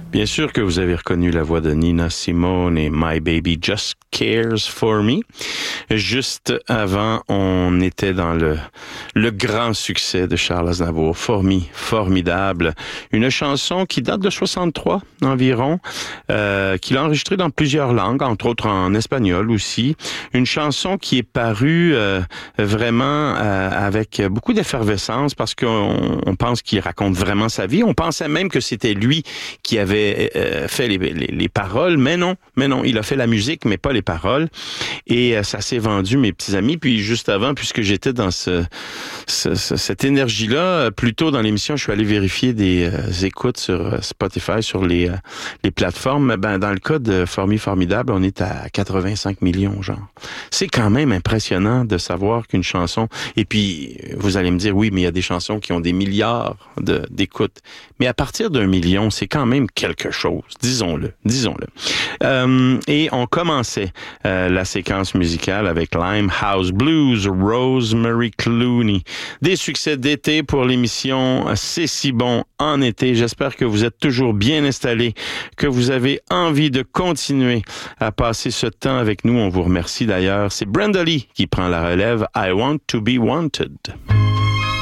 Bien sûr que vous avez reconnu la voix de Nina Simone et My Baby Just Cares for Me. Juste avant, on était dans le grand succès de Charles Aznavour, formidable. Une chanson qui date de 63 environ, qu'il a enregistrée dans plusieurs langues, entre autres en espagnol aussi. Une chanson qui est parue vraiment avec beaucoup d'effervescence parce qu'on pense qu'il raconte vraiment sa vie. On pensait même que c'était lui qui avait fait les paroles, mais non, il a fait la musique, mais pas les paroles. Et ça s'est vendu, mes petits amis. Puis juste avant, puisque j'étais dans cette énergie-là, plus tôt dans l'émission, je suis allé vérifier des écoutes sur Spotify, sur les plateformes. Ben, dans le cas de Formidable, on est à 85 millions, genre. C'est quand même impressionnant de savoir qu'une chanson... Et puis, vous allez me dire, oui, mais il y a des chansons qui ont des milliards d'écoutes. Mais à partir d'1 million, c'est quand même quelque chose, disons-le. Et on commençait la séquence musicale avec Limehouse Blues, Rosemary Clooney. Des succès d'été pour l'émission C'est si bon en été. J'espère que vous êtes toujours bien installés, que vous avez envie de continuer à passer ce temps avec nous. On vous remercie d'ailleurs. C'est Brenda Lee qui prend la relève. I Want to be Wanted.